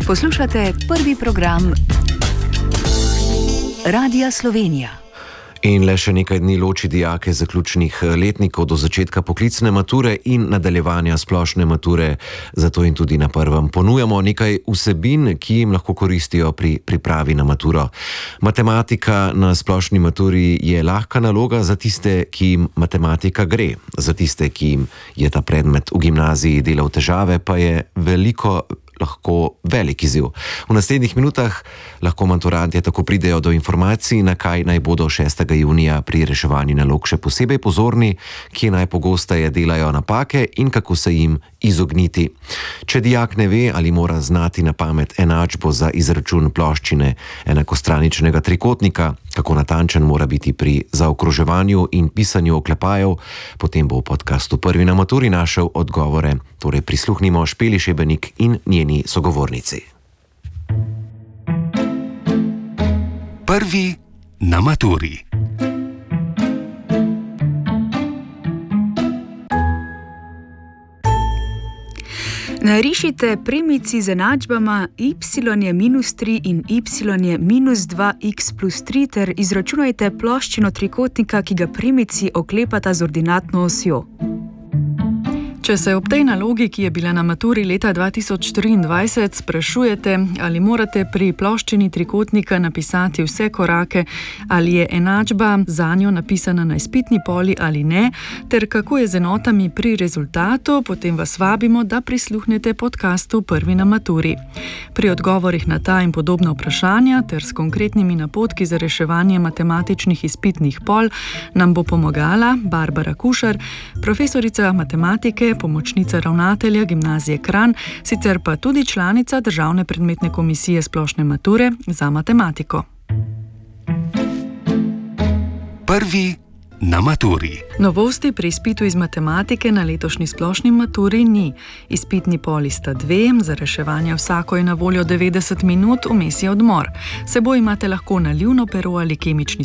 Poslušate prvi program Radia Slovenija. In le še nekaj dni loči dijake zaključnih letnikov do začetka poklicne mature in nadaljevanja splošne mature. Zato jim tudi na prvem ponujamo nekaj vsebin, ki jim lahko koristijo pri pripravi na maturo. Matematika na splošni maturi je lahka naloga za tiste, ki jim matematika gre. Za tiste, ki jim je ta predmet v gimnaziji delal težave, pa je lahko velik izziv. V naslednjih minutah lahko maturantje tako pridejo do informacij, na kaj naj bodo 6. junija pri reševanju nalog še posebej pozorni, kje najpogosteje delajo napake in kako se jim izogniti. Če dijak ne ve ali mora znati na pamet enačbo za izračun ploščine enakostraničnega trikotnika, kako natančen mora biti pri zaokroževanju in pisanju oklepajev, potem bo v podcastu Prvi na maturi našel odgovore. Torej prisluhnimo Špeli Šebenik in njeni sogovornici. Prvi na maturi. Narišite premici z enačbama y je -3 in y je -2x plus 3 ter izračunajte ploščino trikotnika, ki ga premici oklepata z ordinatno osjo. Če se ob tej nalogi, ki je bila na maturi leta 2023, sprašujete, ali morate pri ploščini trikotnika napisati vse korake, ali je enačba zanjo napisana na izpitni poli ali ne, ter kako je z enotami pri rezultatu, potem vas vabimo, da prisluhnete podcastu Prvi na maturi. Pri odgovorih na ta in podobna vprašanja ter s konkretnimi napotki za reševanje matematičnih izpitnih pol nam bo pomagala Barbara Kušar, profesorica matematike, pomočnica ravnatelja Gimnazije Kranj, sicer pa tudi članica Državne predmetne komisije splošne mature za matematiko. Prvi na maturi. Novosti pri izpitu iz matematike na letošnji splošni maturi ni. Izpitni poli sta 2, za reševanje vsako je na voljo 90 minut, vmes je odmor. S seboj imate lahko nalivno pero ali kemični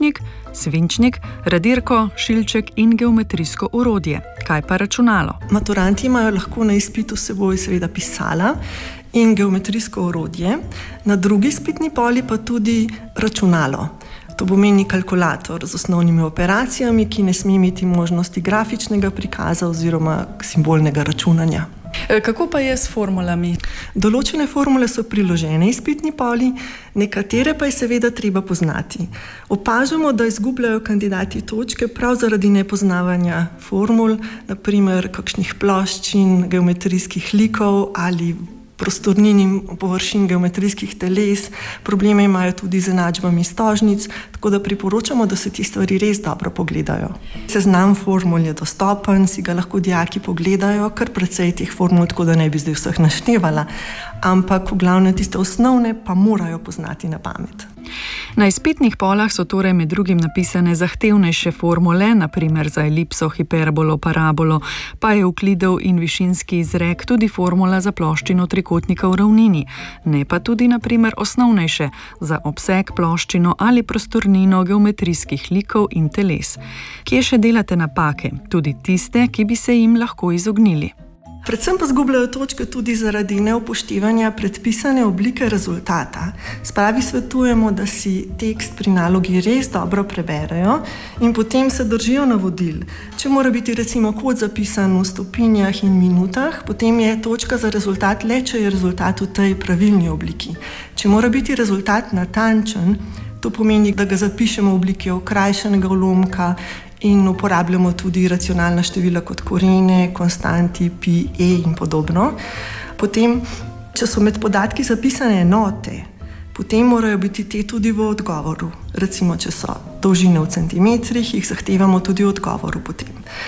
svinčnik, radirko, šilček in geometrijsko orodje. Kaj pa računalo? Maturanti imajo lahko na izpitu s seboj seveda pisala in geometrijsko orodje, na drugi izpitni poli pa tudi računalo. To pomeni kalkulator z osnovnimi operacijami, ki ne sme imeti možnosti grafičnega prikaza oziroma simbolnega računanja. Kako pa je s formulami? Določene formule so priložene izpitni poli, nekatere pa je seveda treba poznati. Opažamo, da izgubljajo kandidati točke prav zaradi nepoznavanja formul, naprimer kakšnih ploščin, geometrijskih likov ali prostornin in površin geometrijskih teles. Probleme imajo tudi z enačbami stožnic, tako da priporočamo, da se ti stvari res dobro pogledajo. Seznam formul je dostopen, si ga lahko dijaki pogledajo, kar precej teh formul, tako da ne bi zdaj vseh naštevala, ampak v glavnem tiste osnovne pa morajo poznati na pamet. Na izpitnih polah so torej med drugim napisane zahtevnejše formule, naprimer za elipso, hiperbolo, parabolo, pa je Evklidov in višinski izrek tudi formula za ploščino trikotnika v ravnini, ne pa tudi naprimer osnovnejše za obseg, ploščino ali prostornino geometrijskih likov in teles. Kje še delate napake, tudi tiste, ki bi se jim lahko izognili? Predvsem pa zgubljajo točke tudi zaradi neupoštevanja predpisane oblike rezultata. Spravi svetujemo, da si tekst pri nalogi res dobro preberejo in potem se držijo navodil. Če mora biti recimo kod zapisan v stopinjah in minutah, potem je točka za rezultat le, če je rezultat v tej pravilni obliki. Če mora biti rezultat natančen, to pomeni, da ga zapišemo v obliki okrajšanega ulomka in uporabljamo tudi racionalna števila kot korene, konstanti, pi, in podobno. Potem, če so med podatki zapisane enote, potem morajo biti te tudi v odgovoru. Recimo, če so dolžine v centimetrih, jih zahtevamo tudi v odgovoru potem.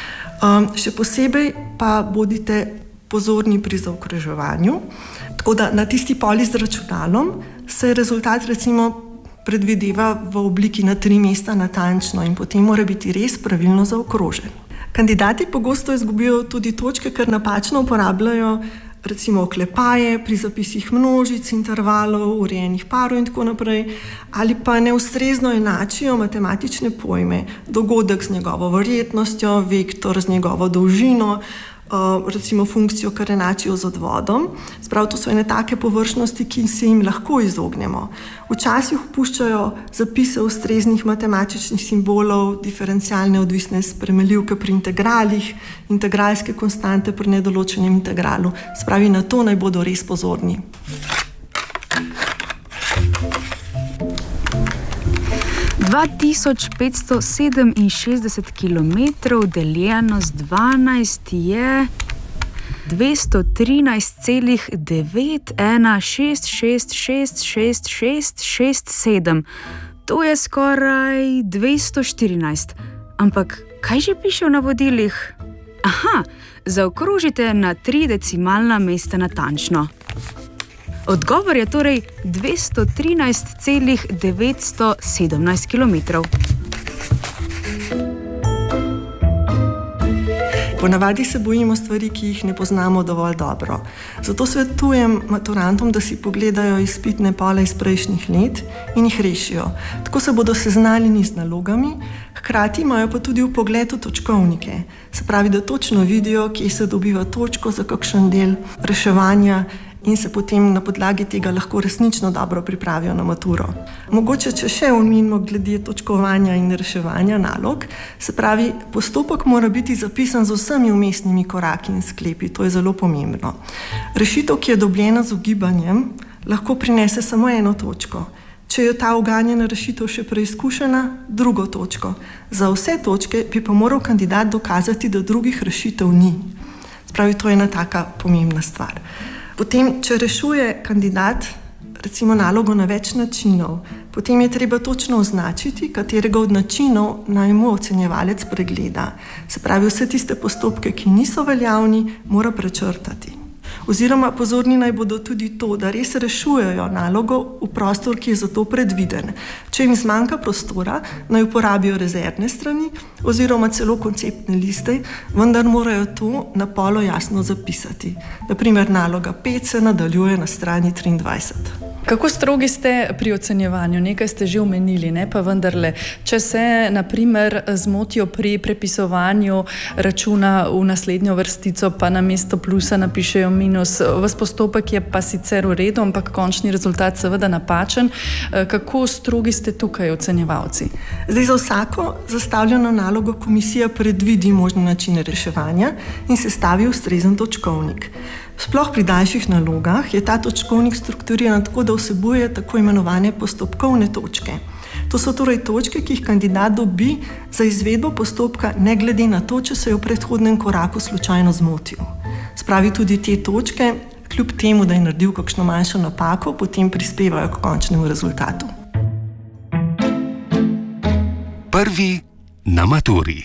Še posebej pa bodite pozorni pri zaokroževanju, tako da na tisti poli z računalom se rezultat recimo predvideva v obliki na 3 mesta natančno in potem mora biti res pravilno zaokrožen. Kandidati pogosto izgubijo tudi točke, ker napačno uporabljajo recimo oklepaje pri zapisih množic, intervalov, urejenih parov in tako naprej, ali pa neustrezno enačijo matematične pojme, dogodek z njegovo verjetnostjo, vektor z njegovo dolžino, recimo funkcijo, kar enačijo z odvodom. Sprav, to so ene take površnosti, ki se jim lahko izognemo. Včasih upuščajo zapise ustreznih matematičnih simbolov, diferencialne odvisne spremenljivke pri integralih, integralske konstante pri nedoločenem integralu. Spravi, na to naj bodo res pozorni. Dva 1567 km deljeno z 12 je 213,916666667. To je skoraj 214. Ampak kaj že piše v navodilih? Aha, zaokrožite na 3 decimalna mesta natančno. Odgovor je torej 213,917 km. Ponavadi se bojimo stvari, ki jih ne poznamo dovolj dobro. Zato svetujem maturantom, da si pogledajo izpitne pole iz prejšnjih let in jih rešijo. Tako se bodo seznanjeni z nalogami, hkrati imajo pa tudi vpogled v točkovnike. Se pravi, da točno vidijo, kje se dobiva točko za kakšen del reševanja in se potem na podlagi tega lahko resnično dobro pripravijo na maturo. Mogoče, če še omenimo glede točkovanja in reševanja nalog, se pravi, postopek mora biti zapisan z vsemi vmesnimi koraki in sklepi, to je zelo pomembno. Rešitev, ki je dobljena z ugibanjem, lahko prinese samo eno točko. Če je ta uganjena rešitev še preizkušena, drugo točko. Za vse točke bi pa moral kandidat dokazati, da drugih rešitev ni. Se pravi, to je ena taka pomembna stvar. Potem, če rešuje kandidat recimo nalogo na več načinov, potem je treba točno označiti, katerega od načinov naj mu ocenjevalec pregleda. Se pravi, vse tiste postopke, ki niso veljavni, mora prečrtati. Oziroma pozorni naj bodo tudi to, da res rešujejo nalogo v prostor, ki je za to predviden. Če jim zmanjka prostora, naj uporabijo rezervne strani oziroma celo konceptne liste, vendar morajo to na polo jasno zapisati. Naprimer, naloga 5 se nadaljuje na strani 23. Kako strogi ste pri ocenjevanju? Nekaj ste že omenili, ne? Pa vendarle, če se naprimer zmotijo pri prepisovanju računa v naslednjo vrstico, pa namesto plusa napišejo minus, vas postopek je pa sicer v redu, ampak končni rezultat seveda napačen. Kako strogi ste tukaj ocenjevalci? Zdaj, za vsako zastavljeno nalogo komisija predvidi možne načine reševanja in sestavi ustrezen točkovnik. Sploh pri daljših nalogah je ta točkovnik strukturiran tako, da vsebuje tako imenovane postopkovne točke. To so torej točke, ki jih kandidat dobi za izvedbo postopka, ne glede na to, če se je v predhodnem koraku slučajno zmotil. Spravi, tudi te točke, kljub temu, da je naredil kakšno manjšo napako, potem prispevajo k končnemu rezultatu. Prvi na maturi.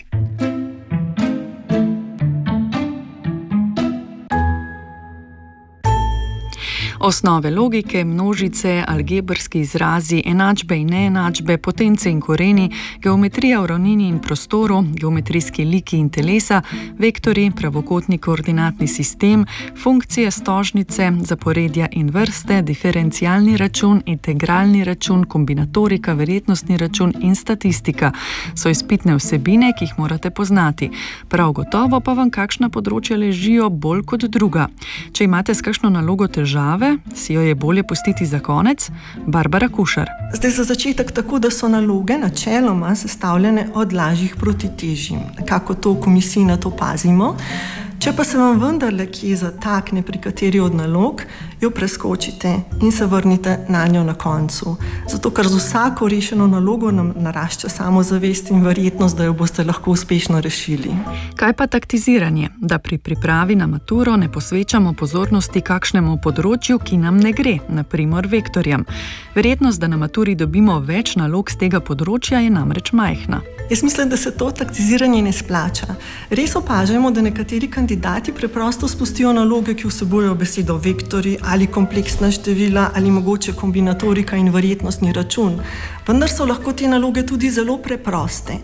Osnove logike, množice, algebrski izrazi, enačbe in neenačbe, potence in koreni, geometrija v ravnini in prostoru, geometrijski liki in telesa, vektorji, pravokotni koordinatni sistem, funkcije stožnice, zaporedja in vrste, diferencialni račun, integralni račun, kombinatorika, verjetnostni račun in statistika so izpitne vsebine, ki jih morate poznati. Prav gotovo pa vam kakšna področja ležijo bolj kot druga. Če imate s kakšno nalogo težave, si jo je bolje pustiti za konec. Barbara Kušar. Zdaj, za začetek tako, da so naloge načeloma sestavljene od lažjih proti težjim. Kako to v komisiji na to pazimo. Če pa se vam vendarle kje zatakne pri kateri od nalog, jo preskočite in se vrnite na njo na koncu. Zato, ker z vsako rešeno nalogo nam narašča samozavest in verjetnost, da jo boste lahko uspešno rešili. Kaj pa taktiziranje? Da pri pripravi na maturo ne posvečamo pozornosti kakšnemu področju, ki nam ne gre, na primer vektorjem. Verjetnost, da na maturi dobimo več nalog z tega področja, je namreč majhna. Jaz mislim, da se to taktiziranje ne splača. Res opažamo, da nekateri kandidati preprosto spustijo naloge, ki vsebujejo besedo vektorji ali kompleksna števila ali mogoče kombinatorika in verjetnostni račun. Vendar so lahko te naloge tudi zelo preproste.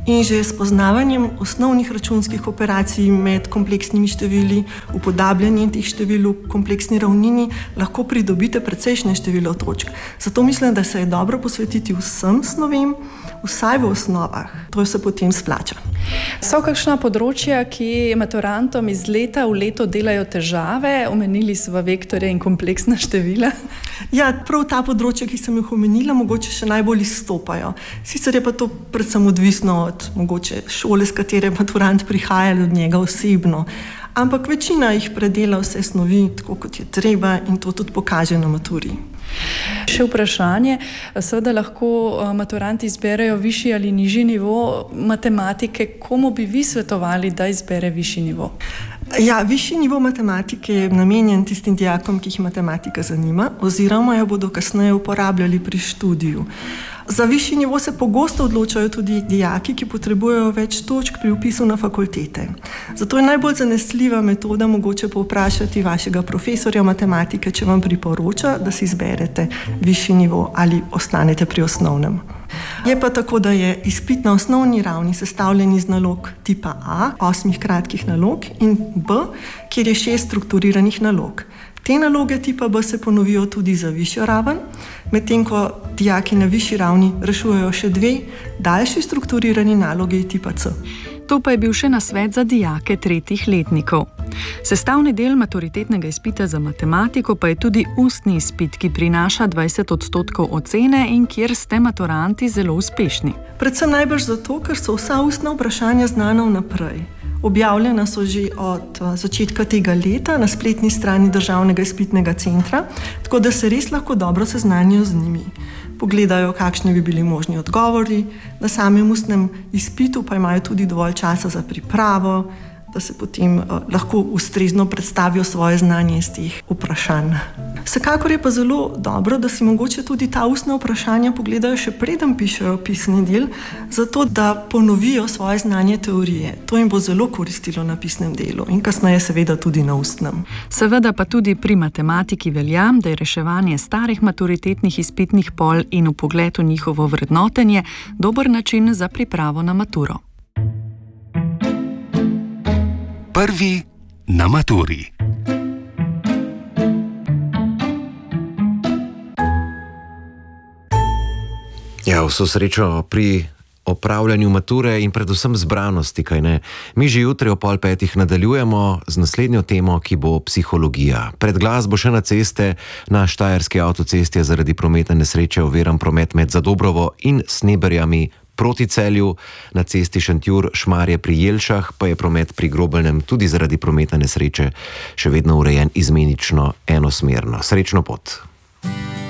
In že s poznavanjem osnovnih računskih operacij med kompleksnimi števili, upodabljanjem teh števil v kompleksni ravnini, lahko pridobite precejšnje število točk. Zato mislim, da se je dobro posvetiti vsem snovem, vsaj v osnovah. To se potem splača. So kakšna področja, ki maturantom iz leta v leto delajo težave? Omenili smo vektorje in kompleksna števila. Ja, prav ta področja, ki sem jih omenila, mogoče še najbolj izstopajo. Sicer je pa to predvsem odvisno od mogoče šole, s katere maturant prihaja, od njega osebno. Ampak večina jih predela vse snovi tako, kot je treba, in to tudi pokaže na maturi. Še vprašanje, seveda lahko maturanti izberejo višji ali nižji nivo matematike. Komu bi vi svetovali, da izbere višji nivo? Ja, višji nivo matematike je namenjen tistim dijakom, ki jih matematika zanima, oziroma jo bodo kasneje uporabljali pri študiju. Za višji nivo se pogosto odločajo tudi dijaki, ki potrebujejo več točk pri vpisu na fakultete. Zato je najbolj zanesljiva metoda mogoče povprašati vašega profesorja matematike, če vam priporoča, da si izberete višji nivo ali ostanete pri osnovnem. Je pa tako, da je izpit na osnovni ravni sestavljen iz nalog tipa A, 8 kratkih nalog, in B, kjer je 6 strukturiranih nalog. Te naloge tipa B se ponovijo tudi za višjo raven, medtem ko dijaki na višji ravni rešujejo še 2 daljši strukturirani nalogi tipa C. To pa je bil še nasvet za dijake 3. letnikov. Sestavni del maturitetnega izpita za matematiko pa je tudi ustni izpit, ki prinaša 20% ocene in kjer ste maturanti zelo uspešni. Predvsem najbrž zato, ker so vsa ustna vprašanja znana vnaprej. Objavljena so že od začetka tega leta na spletni strani Državnega izpitnega centra, tako da se res lahko dobro seznanijo z njimi. Pogledajo, kakšni bi bili možni odgovori, na samem ustnem izpitu pa imajo tudi dovolj časa za pripravo, da se potem lahko ustrezno predstavijo svoje znanje iz teh vprašanj. Vsekakor je pa zelo dobro, da si mogoče tudi ta ustna vprašanja pogledajo še preden pišejo pisni del, zato da ponovijo svoje znanje teorije. To jim bo zelo koristilo na pisnem delu in kasneje seveda tudi na ustnem. Seveda pa tudi pri matematiki velja, da je reševanje starih maturitetnih izpitnih pol in vpogled v njihovo vrednotenje dober način za pripravo na maturo. Prvi na maturi. Ja, vso srečo pri opravljanju mature in predvsem zbranosti, kaj ne. Mi že jutri ob 4:30 nadaljujemo z naslednjo temo, ki bo psihologija. Pred glasbo še na ceste. Na Štajerski avtocesti je zaradi prometne nesreče oviran promet med Zadobrovo in Sneberjami proti Celju. Na cesti Šentjur-Šmarje pri Jelšah pa je promet pri Grobelnem tudi zaradi prometne nesreče še vedno urejen izmenično enosmerno. Srečno pot!